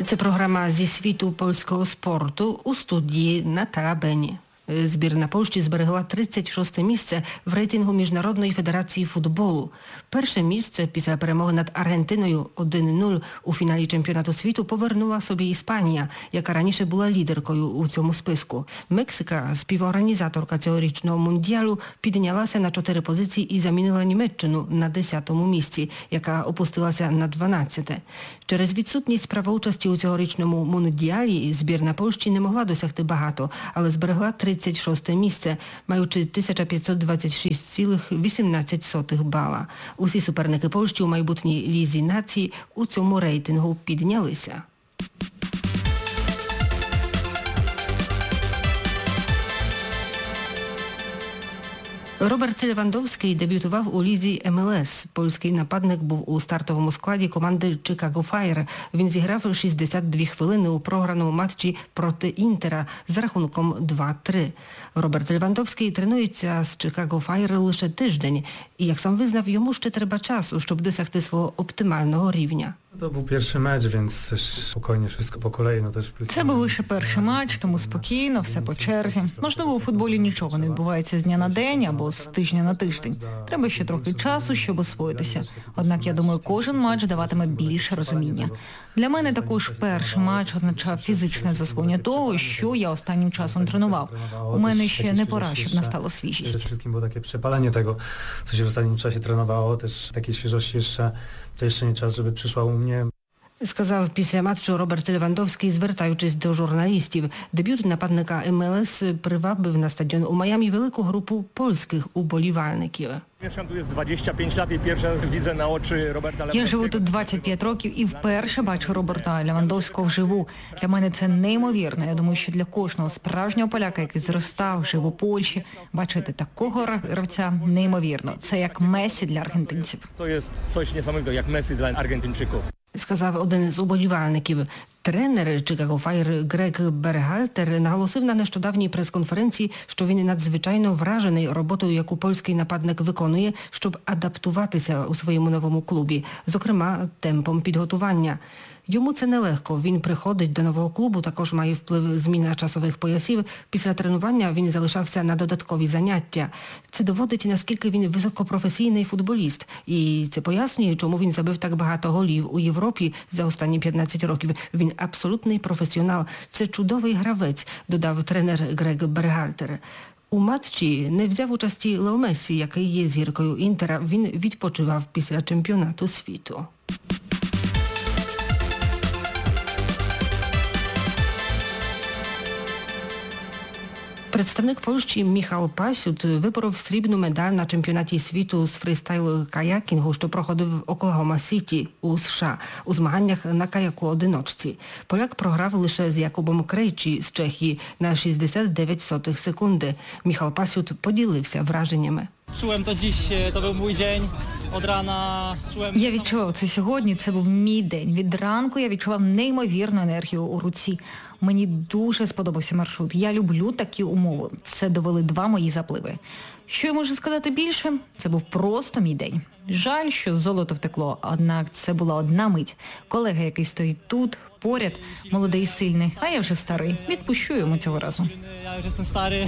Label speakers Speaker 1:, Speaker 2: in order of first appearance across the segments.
Speaker 1: Це програма зі світу польського спорту у студії Наталя Бені. Збірна Польщі зберегла 36-те місце в рейтингу Міжнародної федерації футболу. Перше місце після перемоги над Аргентиною 1-0 у фіналі чемпіонату світу повернула собі Іспанія, яка раніше була лідеркою у цьому списку. Мексика, співорганізаторка цьогорічного мундіалу, піднялася на 4 позиції і замінила Німеччину на 10-му місці, яка опустилася на 12-те. Через відсутність права участі у цьогорічному мундіалі збірна Польщі не могла досягти багато, але зберегла 36-те місце, маючи 1526,18 бала. Усі суперники Польщі у майбутній лізі націй у цьому рейтингу піднялися. Роберт Левандовський дебютував у лізі МЛС. Польський нападник був у стартовому складі команди Chicago Fire. Він зіграв 62 хвилини у програному матчі проти Інтера з рахунком 2-3. Роберт Левандовський тренується з Chicago Fire лише тиждень. І, як сам визнав, йому ще треба часу, щоб досягти свого оптимального рівня.
Speaker 2: To był pierwszy mecz, więc też spokojnie wszystko po kolei.
Speaker 3: Це був лише перший матч, тому спокійно, все по черзі. Можливо, у футболі нічого не відбувається з дня на день або з тижня на тиждень. Треба ще трохи часу, щоб освоїтися. Однак, я думаю, кожен матч даватиме більше розуміння. Для мене також перший матч означав фізичне засвоєння того, що я останнім часом тренував. У мене ще не пора, щоб настала свіжість.
Speaker 2: Przede wszystkim było takie przepalanie tego, co się w ostatnim czasie trenowało, też takiej świeżości jeszcze, to jeszcze nie czas, żeby przyszła u mnie.
Speaker 1: Сказав після матчу Роберт Левандовський, звертаючись до журналістів. Дебют нападника МЛС привабив на стадіон у Майамі велику групу польських уболівальників.
Speaker 3: Я живу тут 25 років і вперше бачу Роберта Левандовського вживу. Для мене це неймовірно. Я думаю, що для кожного справжнього поляка, який зростав, жив у Польщі, бачити такого гравця неймовірно. Це як Месі для аргентинців.
Speaker 4: Це щось несамовите, як Месі для аргентинчиків.
Speaker 1: Сказав один з уболівальників. Тренер Chicago Fire Грег Бергальтер наголосив на нещодавній прес-конференції, що він надзвичайно вражений роботою, яку польський нападник виконує, щоб адаптуватися у своєму новому клубі, зокрема темпом підготування. Йому це нелегко. Він приходить до нового клубу, також має вплив зміна часових поясів. Після тренування він залишався на додаткові заняття. Це доводить, наскільки він високопрофесійний футболіст. І це пояснює, чому він забив так багато голів у Європі за останні 15 років. Він абсолютний професіонал. Це чудовий гравець, додав тренер Грег Бергальтер. У матчі не взяв участі Лео Мессі, який є зіркою Інтера. Він відпочивав після чемпіонату світу. Представник Польщі Міхал Пасют виборов срібну медаль на чемпіонаті світу з фрістайл-каякінгу, що проходив в Оклахома-Сіті у США у змаганнях на каяку-одиночці. Поляк програв лише з Якубом Крейчі з Чехії на 69 секунди. Міхал Пасют поділився враженнями.
Speaker 3: Я відчував це сьогодні, це був мій день. Від ранку я відчував неймовірну енергію у руці. Мені дуже сподобався маршрут. Я люблю такі умови. Це довели 2 мої запливи. Що я можу сказати більше? Це був просто мій день. Жаль, що золото втекло, однак це була одна мить. Колега, який стоїть тут, поряд, молодий і сильний, а я вже старий. Відпущу йому цього разу.
Speaker 5: Я вже старий,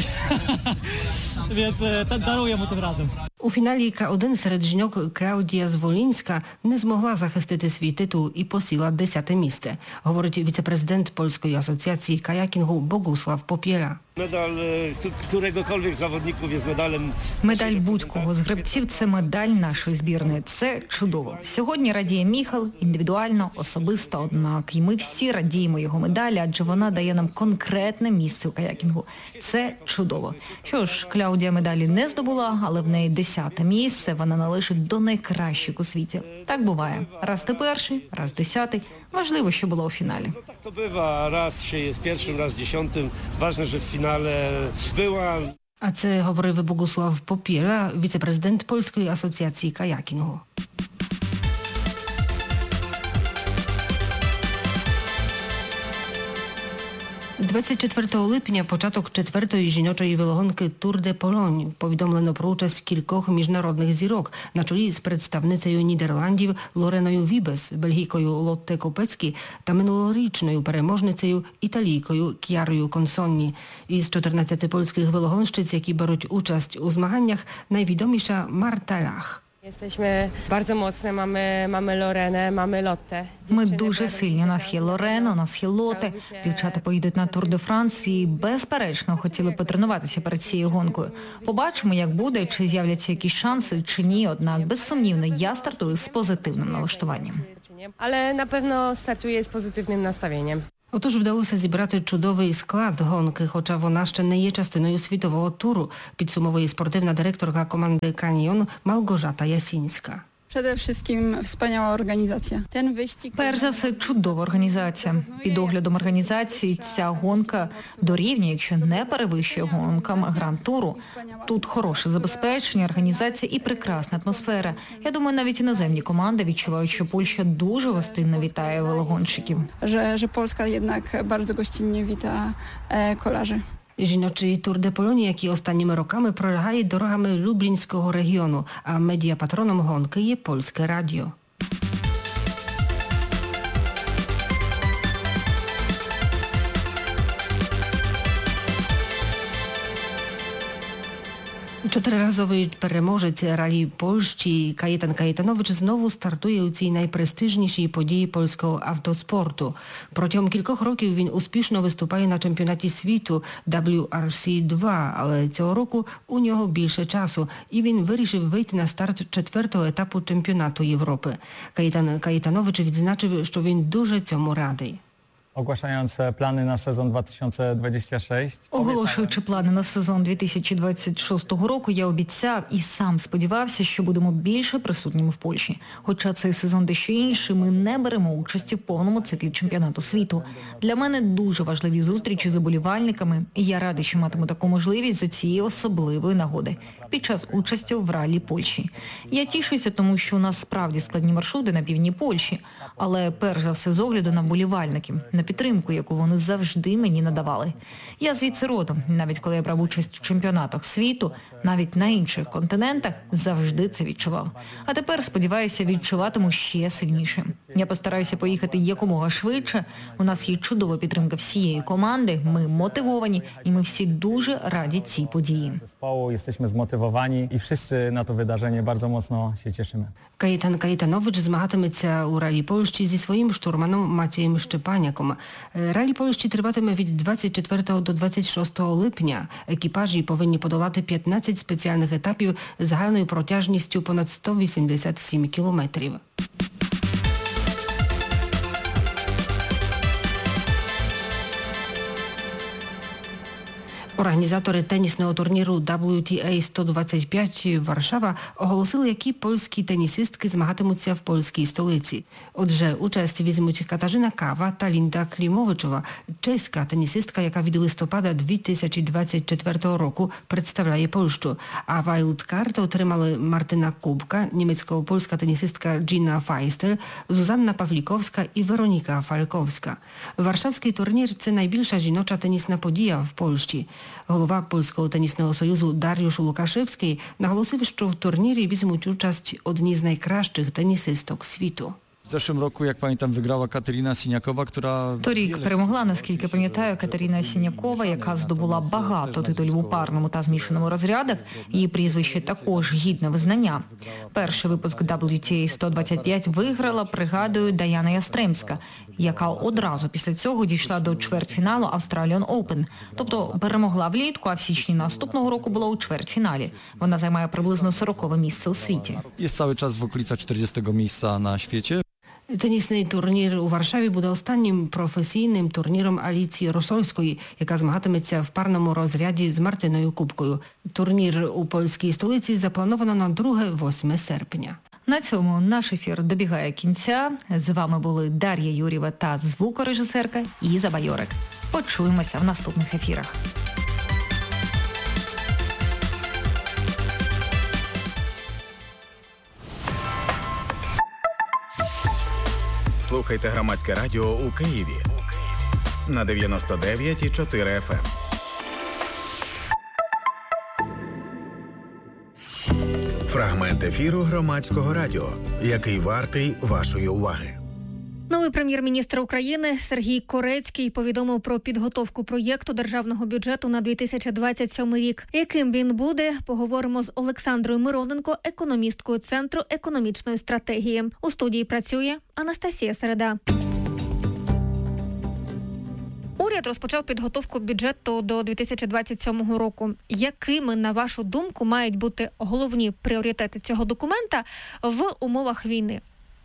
Speaker 5: дарую йому тим разом.
Speaker 1: У фіналі К1 серед жінок Клаудія Зволінська не змогла захистити свій титул і посіла 10-те місце, говорить віце-президент Польської асоціації каякінгу Богуслав Попєла.
Speaker 3: Медаль будь-кого з гравців – це медаль нашої збірної. Це чудово. Сьогодні радіє Міхал, індивідуально, особисто, однак. І ми всі радіємо його медалі, адже вона дає нам конкретне місце у каякінгу. Це чудово. Що ж, Клаудія медалі не здобула, але в неї 10-те місце, вона належить до найкращих у світі. Так буває. Раз ти перший, раз 10-й. Важливо, що було у фіналі.
Speaker 6: Так то бува. Раз ще є першим, раз 10-тим. Важливо, що в фіналі була.
Speaker 1: А це говорив Богуслав Попєла, віце-президент Польської асоціації каякінгу. 24 липня початок 4-ї жіночої велогонки Тур де Полонь. Повідомлено про участь кількох міжнародних зірок на чолі з представницею Нідерландів Лореною Вібес, бельгійкою Лотте Копецькі та минулорічною переможницею італійкою К'ярою Консонні. Із 14 польських велогонщиць, які беруть участь у змаганнях, найвідоміша Марта Lach.
Speaker 7: Jesteśmy bardzo mocne, mamy Lorenę, mamy Lottę.
Speaker 3: Ми дуже сильні. У нас є Лорена, у нас є Лоте. Дівчата поїдуть на Тур де Франс і, безперечно, хотіли потренуватися перед цією гонкою. Побачимо, як буде, чи з'являться якісь шанси, чи ні. Однак, безсумнівно, я стартую з позитивним налаштуванням.
Speaker 7: Ale na pewno startuję z pozytywnym nastawieniem.
Speaker 1: Отож, вдалося зібрати чудовий склад гонки, хоча вона ще не є частиною світового туру, підсумовує спортивна директорка команди «Каньйон» Małgorzata Jasińska.
Speaker 8: Przede wszystkim wspaniała organizacja. Ten wyścig...
Speaker 3: Перш за все, чудова організація. Під оглядом організації ця гонка дорівнює, якщо не перевищує гонкам Гранд-туру. Тут хороше забезпечення, організація і прекрасна атмосфера. Я думаю, навіть іноземні команди відчувають, що Польща дуже гостинно вітає велогонщиків.
Speaker 8: Że Polska jednak bardzo gościnnie wita kolarzy.
Speaker 1: Жіночий Тур де Полонь, який останніми роками пролягає дорогами Люблінського регіону, а медіапатроном гонки є Польське радіо. Чотириразовий переможець ралі Польщі Каєтан Каєтанович знову стартує у цій найпрестижнішій події польського автоспорту. Протягом кількох років він успішно виступає на чемпіонаті світу WRC2, але цього року у нього більше часу, і він вирішив вийти на старт 4-го етапу чемпіонату Європи. Каєтан Каєтанович відзначив, що він дуже цьому радий.
Speaker 9: Ogłaszając plany na sezon 2026.
Speaker 3: Оголошуючи плани на сезон 2026 року, я обіцяв і сам сподівався, що будемо більше присутніми в Польщі. Хоча цей сезон дещо інший, ми не беремо участі в повному циклі чемпіонату світу. Для мене дуже важливі зустрічі з уболівальниками, і я радий, що матиму таку можливість за цієї особливої нагоди під час участі в ралі Польщі. Я тішуся, тому що у нас справді складні маршрути на півдні Польщі, але перш за все з огляду на вболівальників, на підтримку, яку вони завжди мені надавали. Я звідси родом, навіть коли я брав участь у чемпіонатах світу, навіть на інших континентах, завжди це відчував. А тепер, сподіваюся, відчуватиму ще сильніше. Я постараюся поїхати якомога швидше. У нас є чудова підтримка всієї команди, ми мотивовані і ми всі дуже раді цій події.
Speaker 9: Jesteśmy zmotywowani i wszyscy na to wydarzenie bardzo mocno się cieszymy.
Speaker 1: Каєтан Каєтанович змагатиметься у ралі Польщі зі своїм штурманом Матієм Щепаняком. Ралі Польщі триватиме від 24 до 26 липня. Екіпажі повинні подолати 15 спеціальних етапів загальною протяжністю понад 187 кілометрів. Організатори тенісного турніру WTA 125 Варшава оголосили, які польські тенісистки змагатимуться в польській столиці. Отже, участь візьмуть Катарzyna Kawa та Linda Klimowiczowa, чеська тенісистка, яка від листопада 2024 року представляє Польщу. А вайлдкарт отримали Мартина Кубка, німецько-польська тенісистка Gina Feistel, Zuzanna Pawlikowska і Weronika Falkowska. Варшавський турнір – це найбільша жіноча тенісна подія в Польщі. Голова Польського тенісного союзу Дар'юш Лукашевський наголосив, що в турнірі візьмуть участь одні з найкращих тенісисток світу.
Speaker 10: W zeszłym roku, jak pamiętam, wygrała Kateryna Siniakowa, która...
Speaker 3: Торік перемогла, наскільки пам'ятаю, Катерина Сінякова, яка здобула багато титулів у парному та змішаному розрядах. Її прізвище також гідне визнання. Перший випуск WTA 125 виграла, пригадую, Даяна Ястремська, яка одразу після цього дійшла до чвертьфіналу Australian Open. Тобто перемогла влітку, а в січні наступного року була у чвертьфіналі. Вона займає приблизно 40-ве місце у світі.
Speaker 10: Jest cały czas w okolicach 40 miejsca na świecie.
Speaker 1: Тенісний турнір у Варшаві буде останнім професійним турніром Аліції Росольської, яка змагатиметься в парному розряді з Мартиною Кубкою. Турнір у польській столиці заплановано на 2-8 серпня.
Speaker 3: На цьому наш ефір добігає кінця. З вами були Дар'я Юрєва та звукорежисерка Іза Байорик. Почуємося в наступних ефірах.
Speaker 11: Слухайте Громадське радіо у Києві. на 99,4 FM. Фрагмент ефіру Громадського радіо, який вартий вашої уваги.
Speaker 12: Новий прем'єр-міністр України Сергій Корецький повідомив про підготовку проєкту державного бюджету на 2027 рік. Яким він буде, поговоримо з Олександрою Мироненко, економісткою Центру економічної стратегії. У студії працює Анастасія Середа. Уряд розпочав підготовку бюджету до 2027 року. Якими, на вашу думку, мають бути головні пріоритети цього документа в умовах війни?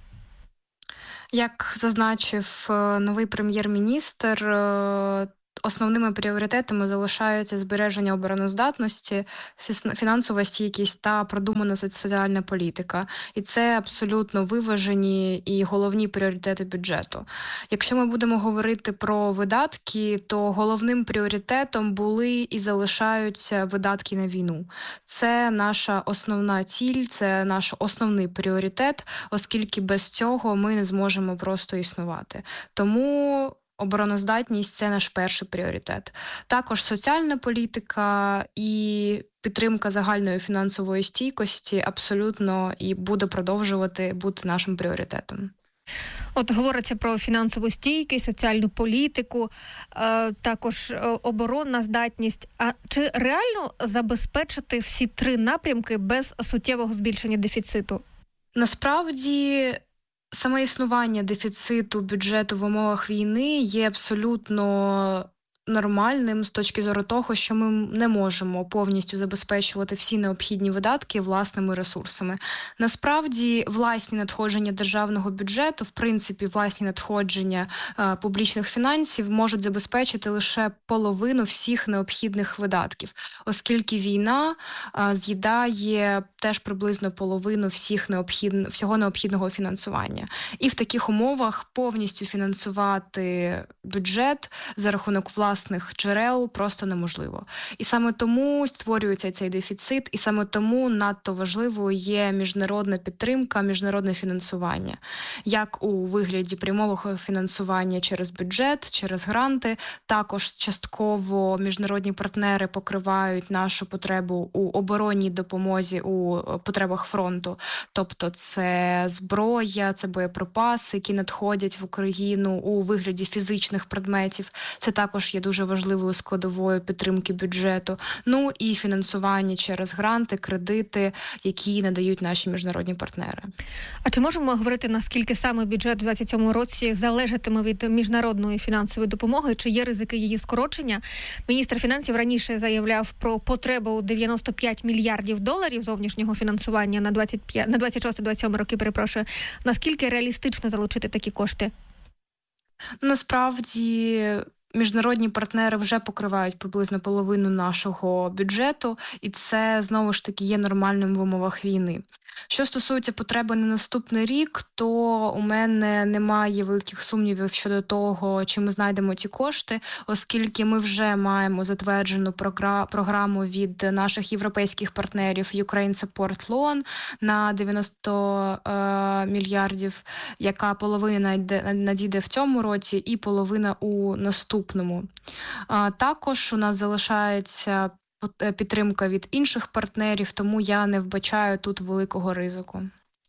Speaker 13: Як зазначив новий прем'єр-міністр, основними пріоритетами залишаються збереження обороноздатності, фінансова стійкість та продумана соціальна політика. І це абсолютно виважені і головні пріоритети бюджету. Якщо ми будемо говорити про видатки, то головним пріоритетом були і залишаються видатки на війну. Це наша основна ціль, це наш основний пріоритет, оскільки без цього ми не зможемо просто існувати. Тому обороноздатність – це наш перший пріоритет. Також соціальна політика і підтримка загальної фінансової стійкості абсолютно і буде продовжувати бути нашим пріоритетом.
Speaker 12: От говориться про фінансову стійкість, соціальну політику, також оборонна здатність. А чи реально забезпечити всі три напрямки без суттєвого збільшення дефіциту?
Speaker 13: Насправді, саме існування дефіциту бюджету в умовах війни є абсолютно нормальним з точки зору того, що ми не можемо повністю забезпечувати всі необхідні видатки власними ресурсами. Насправді, власні надходження державного бюджету, в принципі, власні надходження публічних фінансів можуть забезпечити лише половину всіх необхідних видатків, оскільки війна з'їдає теж приблизно половину всього необхідного фінансування. І в таких умовах повністю фінансувати бюджет за рахунок власних джерел просто неможливо. І саме тому створюється цей дефіцит, і саме тому надто важливою є міжнародна підтримка, міжнародне фінансування. Як у вигляді прямого фінансування через бюджет, через гранти, також частково міжнародні партнери покривають нашу потребу у оборонній допомозі, у потребах фронту. Тобто це зброя, це боєприпаси, які надходять в Україну у вигляді фізичних предметів. Це також є дуже важливою складовою підтримки бюджету. Ну і фінансування через гранти, кредити, які надають наші міжнародні партнери.
Speaker 12: А чи можемо говорити, наскільки саме бюджет у 2027 році залежатиме від міжнародної фінансової допомоги? Чи є ризики її скорочення? Міністр фінансів раніше заявляв про потребу у 95 мільярдів доларів зовнішнього фінансування на 26-27 роки, перепрошую. Наскільки реалістично залучити такі кошти?
Speaker 13: Насправді, міжнародні партнери вже покривають приблизно половину нашого бюджету, і це, знову ж таки, є нормальним в умовах війни. Що стосується потреби на наступний рік, то у мене немає великих сумнівів щодо того, чи ми знайдемо ці кошти, оскільки ми вже маємо затверджену програму від наших європейських партнерів Ukraine Support Loan на 90 мільярдів, яка половина надійде в цьому році і половина у наступному. Також у нас залишається підтримка від інших партнерів, тому я не вбачаю тут великого ризику.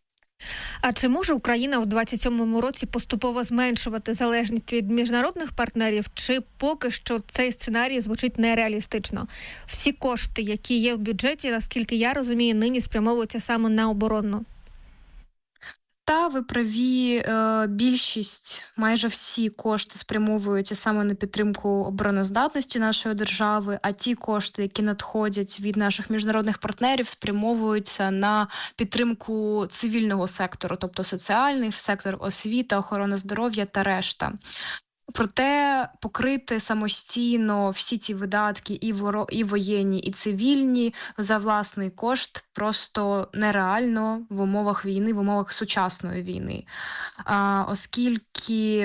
Speaker 12: А чи може Україна в 2027 році поступово зменшувати залежність від міжнародних партнерів, чи поки що цей сценарій звучить нереалістично? Всі кошти, які є в бюджеті, наскільки я розумію, нині спрямовуються саме на оборонну.
Speaker 13: Та ви праві, більшість, майже всі кошти спрямовуються саме на підтримку обороноздатності нашої держави, а ті кошти, які надходять від наших міжнародних партнерів, спрямовуються на підтримку цивільного сектору, тобто соціальний сектор, освіта, охорона здоров'я та решта. Проте покрити самостійно всі ці видатки, і воєнні, і цивільні, за власний кошт просто нереально в умовах війни, в умовах сучасної війни. Оскільки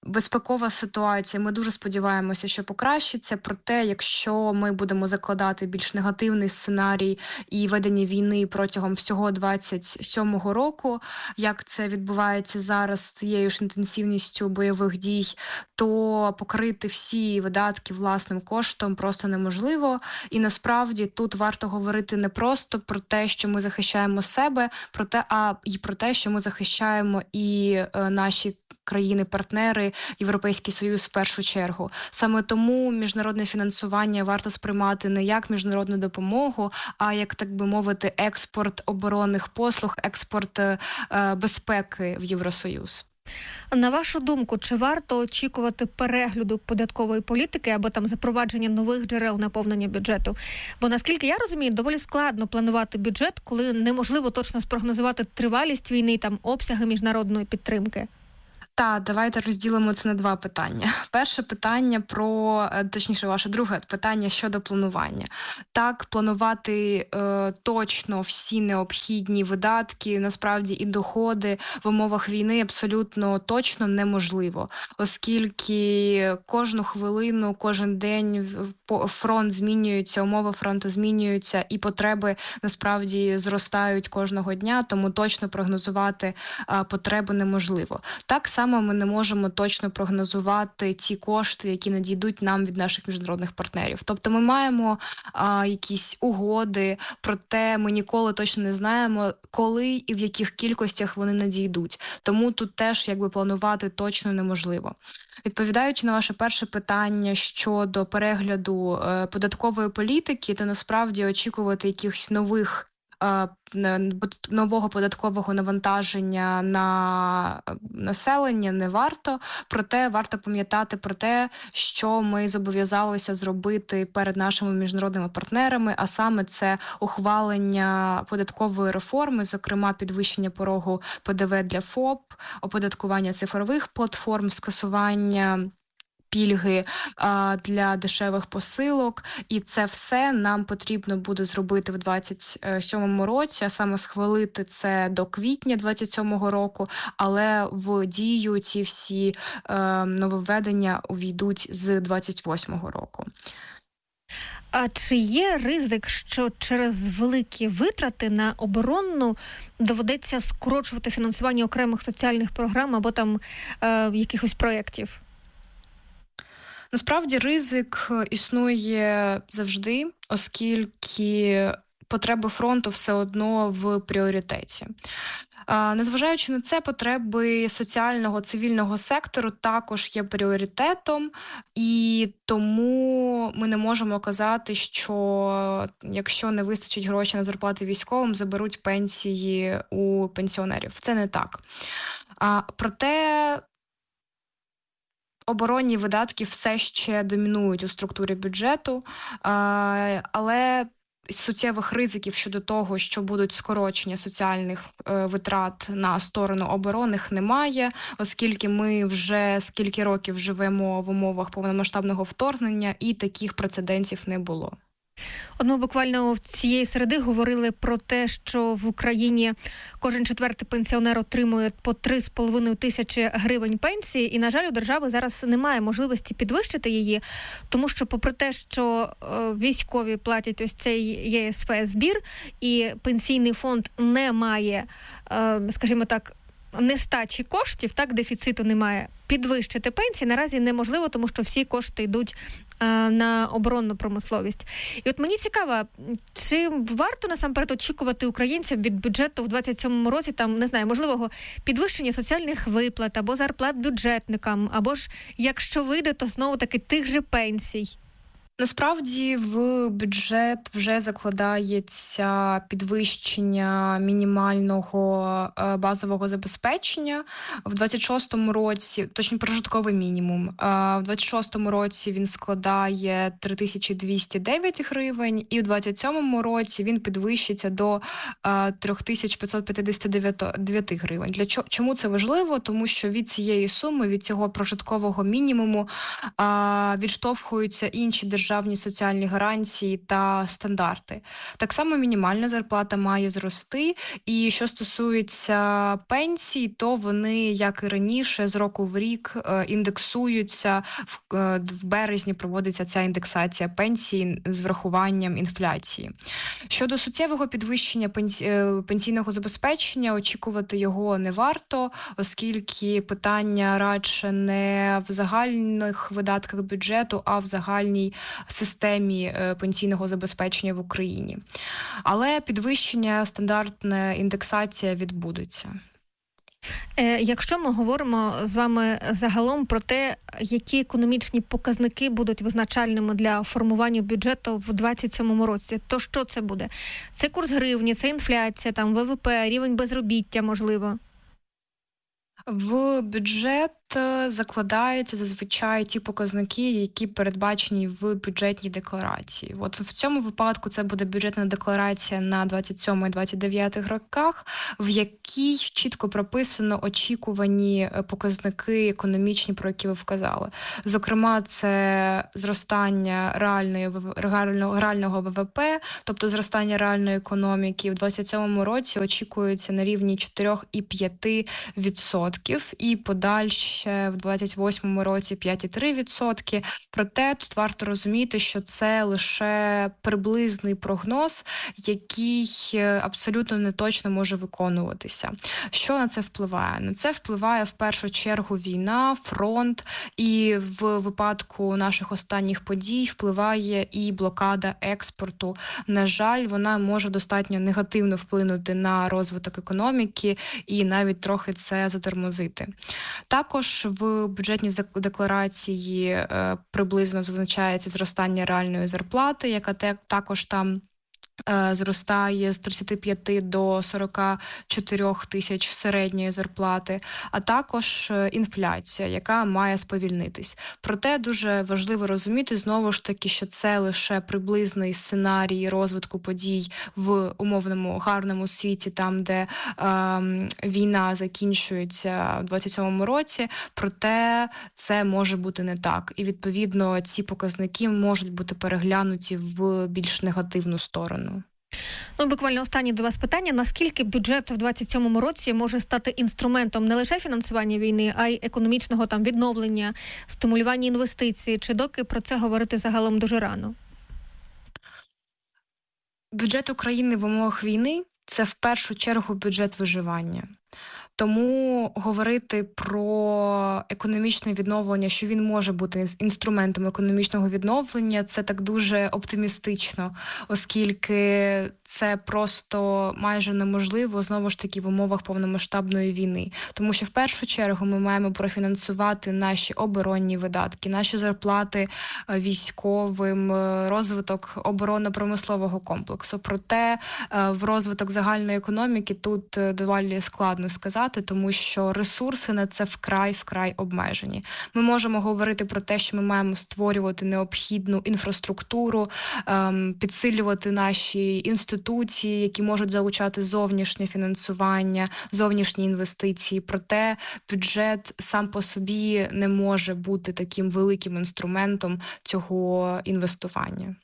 Speaker 13: безпекова ситуація, ми дуже сподіваємося, що покращиться, проте якщо ми будемо закладати більш негативний сценарій і ведення війни протягом всього 27-го року, як це відбувається зараз з цією ж інтенсивністю бойових дій, то покрити всі видатки власним коштом просто неможливо. І насправді тут варто говорити не просто про те, що ми захищаємо себе, а і про те, що ми захищаємо і наші країни-партнери, Європейський Союз в першу чергу. Саме тому міжнародне фінансування варто сприймати не як міжнародну допомогу, а як, так би мовити, експорт оборонних послуг, експорт безпеки в Євросоюз.
Speaker 12: На вашу думку, чи варто очікувати перегляду податкової політики або там запровадження нових джерел наповнення бюджету? Бо, наскільки я розумію, доволі складно планувати бюджет, коли неможливо точно спрогнозувати тривалість війни, там обсяги міжнародної підтримки.
Speaker 13: Так, давайте розділимо це на два питання. Перше питання точніше, ваше друге питання щодо планування. Так, планувати точно всі необхідні видатки, насправді і доходи в умовах війни абсолютно точно неможливо, оскільки кожну хвилину, кожен день фронт змінюється, умови фронту змінюються і потреби насправді зростають кожного дня, тому точно прогнозувати потреби неможливо. Так само ми не можемо точно прогнозувати ті кошти, які надійдуть нам від наших міжнародних партнерів. Тобто ми маємо якісь угоди, проте ми ніколи точно не знаємо, коли і в яких кількостях вони надійдуть. Тому тут теж планувати точно неможливо. Відповідаючи на ваше перше питання щодо перегляду податкової політики, то насправді очікувати якихось нового податкового навантаження на населення не варто, проте варто пам'ятати про те, що ми зобов'язалися зробити перед нашими міжнародними партнерами, а саме це ухвалення податкової реформи, зокрема підвищення порогу ПДВ для ФОП, оподаткування цифрових платформ, скасування пільги для дешевих посилок, і це все нам потрібно буде зробити в 27-му році, а саме схвалити це до квітня 27-го року, але в дію ці всі нововведення увійдуть з 28-го року.
Speaker 12: А чи є ризик, що через великі витрати на оборонну доведеться скорочувати фінансування окремих соціальних програм або там якихось проєктів?
Speaker 13: Насправді ризик існує завжди, оскільки потреби фронту все одно в пріоритеті. Незважаючи на це, потреби соціального, цивільного сектору також є пріоритетом, і тому ми не можемо казати, що якщо не вистачить грошей на зарплати військовим, заберуть пенсії у пенсіонерів. Це не так. Проте оборонні видатки все ще домінують у структурі бюджету, але суттєвих ризиків щодо того, що будуть скорочення соціальних витрат на сторону оборонних, немає, оскільки ми вже скільки років живемо в умовах повномасштабного вторгнення і таких прецедентів не було.
Speaker 12: От ми буквально цієї середи говорили про те, що в Україні кожен четвертий пенсіонер отримує по 3,5 тисячі гривень пенсії, і, на жаль, у держави зараз немає можливості підвищити її, тому що попри те, що військові платять ось цей ЄСВ-збір, і пенсійний фонд не має, скажімо так, нестачі коштів, так, дефіциту немає, підвищити пенсії наразі неможливо, тому що всі кошти йдуть на оборонну промисловість. І от мені цікаво, чи варто насамперед очікувати українців від бюджету в 27-му році, там, не знаю, можливого підвищення соціальних виплат, або зарплат бюджетникам, або ж, якщо вийде, то знову-таки тих же пенсій?
Speaker 13: Насправді в бюджет вже закладається підвищення мінімального базового забезпечення в 26-му році, точно прожитковий мінімум. В 26-му році він складає 3209 гривень, і в 27-му році він підвищиться до 3559 гривень. Чому це важливо? Тому що від цієї суми, від цього прожиткового мінімуму відштовхуються інші державні державні соціальні гарантії та стандарти. Так само мінімальна зарплата має зрости, і що стосується пенсій, то вони, як і раніше, з року в рік індексуються. В березні проводиться ця індексація пенсій з врахуванням інфляції. Щодо суттєвого підвищення пенсійного забезпечення, очікувати його не варто, оскільки питання радше не в загальних видатках бюджету, а в загальній системі пенсійного забезпечення в Україні. Але підвищення, стандартна індексація відбудеться.
Speaker 12: Якщо ми говоримо з вами загалом про те, які економічні показники будуть визначальними для формування бюджету в 2027 році, то що це буде? Це курс гривні, це інфляція, там ВВП, рівень безробіття, можливо?
Speaker 13: В бюджет закладаються зазвичай ті показники, які передбачені в бюджетній декларації. От в цьому випадку це буде бюджетна декларація на 27-29 роках, в якій чітко прописано очікувані показники економічні, про які ви вказали. Зокрема, це зростання реального ВВП, тобто зростання реальної економіки в 2027 році очікується на рівні 4,5% і подальше в 28-му році 5,3%. Проте тут варто розуміти, що це лише приблизний прогноз, який абсолютно не точно може виконуватися. Що на це впливає? На це впливає в першу чергу війна, фронт, і в випадку наших останніх подій впливає і блокада експорту. На жаль, вона може достатньо негативно вплинути на розвиток економіки і навіть трохи це затормозити. Також в бюджетній декларації приблизно зазначається зростання реальної зарплати, яка також там зростає з 35 до 44 тисяч середньої зарплати, а також інфляція, яка має сповільнитись. Проте дуже важливо розуміти, знову ж таки, що це лише приблизний сценарій розвитку подій в умовному гарному світі, там, де війна закінчується в 27-му році, проте це може бути не так. І, відповідно, ці показники можуть бути переглянуті в більш негативну сторону.
Speaker 12: Ну, буквально останнє до вас питання. Наскільки бюджет в 2027 році може стати інструментом не лише фінансування війни, а й економічного там відновлення, стимулювання інвестицій? Чи доки про це говорити загалом дуже рано?
Speaker 13: Бюджет України в умовах війни – це в першу чергу бюджет виживання. Тому говорити про економічне відновлення, що він може бути інструментом економічного відновлення, це так дуже оптимістично, оскільки це просто майже неможливо, знову ж таки, в умовах повномасштабної війни. Тому що в першу чергу ми маємо профінансувати наші оборонні видатки, наші зарплати військовим, розвиток оборонно-промислового комплексу. Проте в розвиток загальної економіки тут доволі складно сказати, тому що ресурси на це вкрай обмежені. Ми можемо говорити про те, що ми маємо створювати необхідну інфраструктуру, підсилювати наші інституції, які можуть залучати зовнішнє фінансування, зовнішні інвестиції. Проте бюджет сам по собі не може бути таким великим інструментом цього інвестування.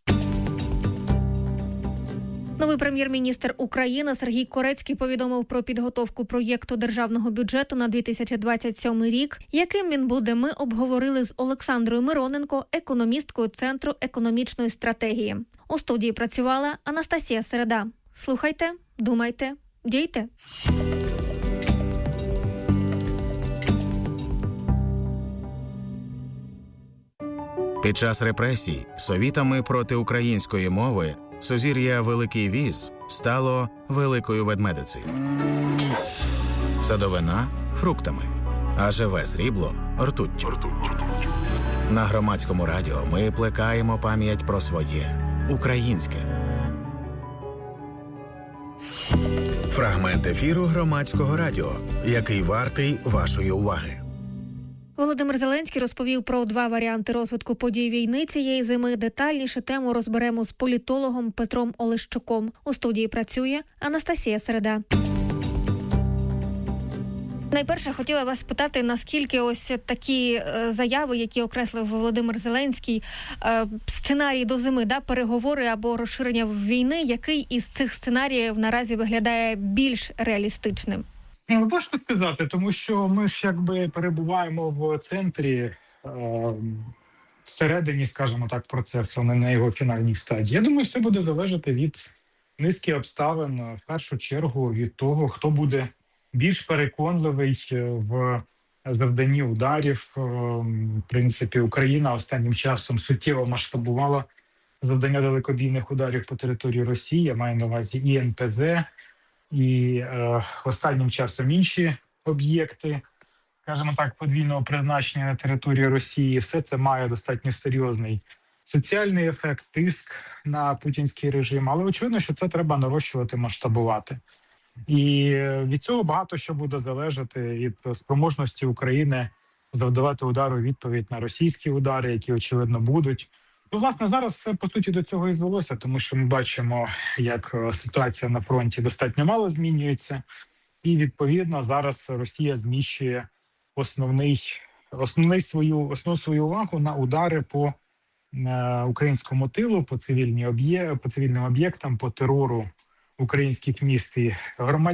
Speaker 12: Новий прем'єр-міністр України Сергій Корецький повідомив про підготовку проєкту державного бюджету на 2027 рік. Яким він буде, ми обговорили з Олександрою Мироненко, економісткою Центру економічної стратегії. У студії працювала Анастасія Середа. Слухайте, думайте, дійте.
Speaker 11: Під час репресій совітами проти української мови сузір'я Великий Віз стало Великою Ведмедицею. Садовина – фруктами, а живе срібло – ртуттю. На Громадському радіо ми плекаємо пам'ять про своє – українське. Фрагмент ефіру Громадського радіо, який вартий вашої уваги.
Speaker 12: Володимир Зеленський розповів про 2 варіанти розвитку подій війни цієї зими. Детальніше тему розберемо з політологом Петром Олещуком. У студії працює Анастасія Середа. Найперше хотіла вас спитати, наскільки ось такі заяви, які окреслив Володимир Зеленський, сценарій до зими, переговори або розширення війни, який із цих сценаріїв наразі виглядає більш реалістичним?
Speaker 14: Важко сказати, тому що ми ж якби перебуваємо в центрі, всередині, скажімо так, процесу, а не на його фінальній стадії. Я думаю, все буде залежати від низки обставин, в першу чергу від того, хто буде більш переконливий в завданні ударів. В принципі, Україна останнім часом суттєво масштабувала завдання далекобійних ударів по території Росії. Я маю на увазі і НПЗ, і останнім часом інші об'єкти, скажімо так, подвійного призначення на території Росії. Все це має достатньо серйозний соціальний ефект, тиск на путінський режим. Але очевидно, що це треба нарощувати, масштабувати. І від цього багато що буде залежати від спроможності України завдавати удару у відповідь на російські удари, які, очевидно, будуть. Ну, власне, зараз все, по суті, до цього і звелося, тому що ми бачимо, як ситуація на фронті достатньо мало змінюється. І, відповідно, зараз Росія зміщує основну свою увагу на удари по українському тилу, по цивільним об'єктам, по терору українських міст і громадян.